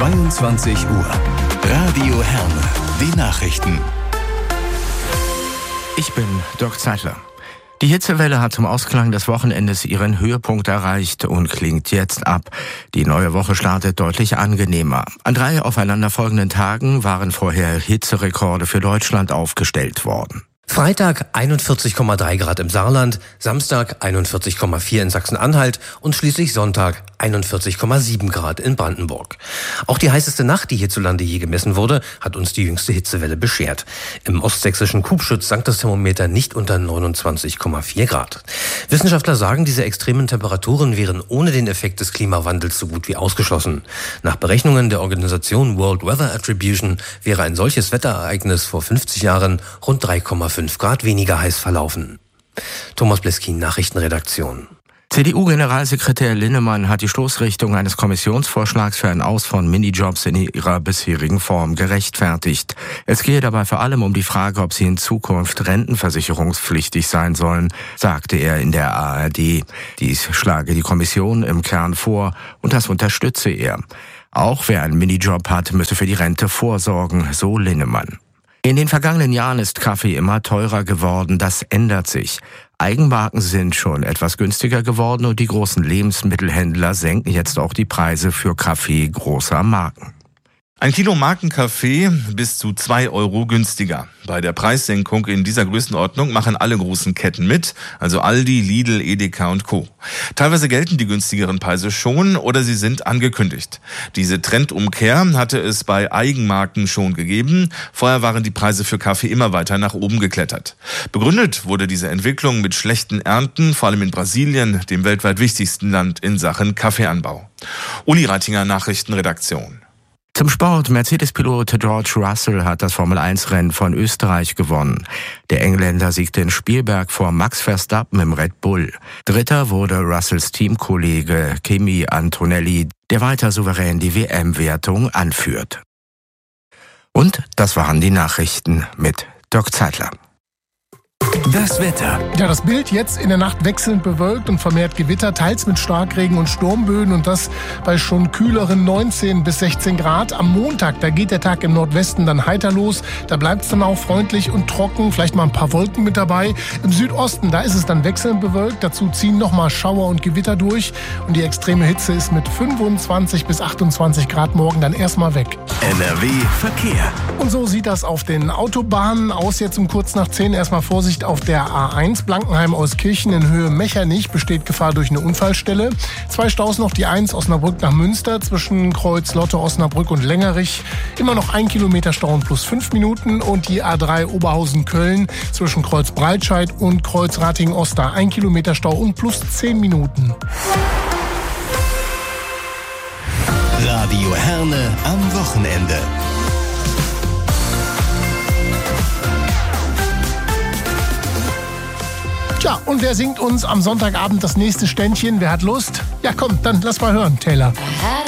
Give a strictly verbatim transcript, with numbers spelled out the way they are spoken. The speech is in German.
zweiundzwanzig Uhr. Radio Herne. Die Nachrichten. Ich bin Dirk Zeitler. Die Hitzewelle hat zum Ausklang des Wochenendes ihren Höhepunkt erreicht und klingt jetzt ab. Die neue Woche startet deutlich angenehmer. An drei aufeinanderfolgenden Tagen waren vorher Hitzerekorde für Deutschland aufgestellt worden. Freitag einundvierzig Komma drei Grad im Saarland, Samstag einundvierzig Komma vier in Sachsen-Anhalt und schließlich Sonntag einundvierzig Komma sieben Grad in Brandenburg. Auch die heißeste Nacht, die hierzulande je gemessen wurde, hat uns die jüngste Hitzewelle beschert. Im ostsächsischen Kubschütz sank das Thermometer nicht unter neunundzwanzig Komma vier Grad. Wissenschaftler sagen, diese extremen Temperaturen wären ohne den Effekt des Klimawandels so gut wie ausgeschlossen. Nach Berechnungen der Organisation World Weather Attribution wäre ein solches Wetterereignis vor fünfzig Jahren rund drei Komma fünf Grad weniger heiß verlaufen. Thomas Bleskin, Nachrichtenredaktion. C D U-Generalsekretär Linnemann hat die Stoßrichtung eines Kommissionsvorschlags für ein Aus von Minijobs in ihrer bisherigen Form gerechtfertigt. Es gehe dabei vor allem um die Frage, ob sie in Zukunft rentenversicherungspflichtig sein sollen, sagte er in der A R D. Dies schlage die Kommission im Kern vor und das unterstütze er. Auch wer einen Minijob hat, müsse für die Rente vorsorgen, so Linnemann. In den vergangenen Jahren ist Kaffee immer teurer geworden, das ändert sich. Eigenmarken sind schon etwas günstiger geworden und die großen Lebensmittelhändler senken jetzt auch die Preise für Kaffee großer Marken. Ein Kilo Markenkaffee bis zu zwei Euro günstiger. Bei der Preissenkung in dieser Größenordnung machen alle großen Ketten mit, also Aldi, Lidl, Edeka und Co. Teilweise gelten die günstigeren Preise schon oder sie sind angekündigt. Diese Trendumkehr hatte es bei Eigenmarken schon gegeben. Vorher waren die Preise für Kaffee immer weiter nach oben geklettert. Begründet wurde diese Entwicklung mit schlechten Ernten, vor allem in Brasilien, dem weltweit wichtigsten Land in Sachen Kaffeeanbau. Uli Reitinger, Nachrichtenredaktion. Zum Sport. Mercedes-Pilot George Russell hat das Formel eins Rennen von Österreich gewonnen. Der Engländer siegte in Spielberg vor Max Verstappen im Red Bull. Dritter wurde Russells Teamkollege Kimi Antonelli, der weiter souverän die W M-Wertung anführt. Und das waren die Nachrichten mit Dirk Zeitler. Das Wetter. Ja, das Bild jetzt in der Nacht wechselnd bewölkt und vermehrt Gewitter, teils mit Starkregen und Sturmböen und das bei schon kühleren neunzehn bis sechzehn Grad. Am Montag, da geht der Tag im Nordwesten dann heiter los. Da bleibt es dann auch freundlich und trocken, vielleicht mal ein paar Wolken mit dabei. Im Südosten, da ist es dann wechselnd bewölkt. Dazu ziehen nochmal Schauer und Gewitter durch. Und die extreme Hitze ist mit fünfundzwanzig bis achtundzwanzig Grad morgen dann erstmal weg. N R W Verkehr. Und so sieht das auf den Autobahnen aus. Jetzt um kurz nach zehn erstmal Vorsicht auf der A eins Blankenheim-Euskirchen in Höhe Mechernich besteht Gefahr durch eine Unfallstelle. Zwei Staus noch, die eins Osnabrück nach Münster zwischen Kreuz Lotte, Osnabrück und Längerich. Immer noch ein Kilometer Stau und plus fünf Minuten. Und die A drei Oberhausen-Köln zwischen Kreuz Breitscheid und Kreuz Ratingen-Oster. Ein Kilometer Stau und plus zehn Minuten. Radio Herne am Wochenende. Tja, und wer singt uns am Sonntagabend das nächste Ständchen? Wer hat Lust? Ja, komm, dann lass mal hören, Taylor.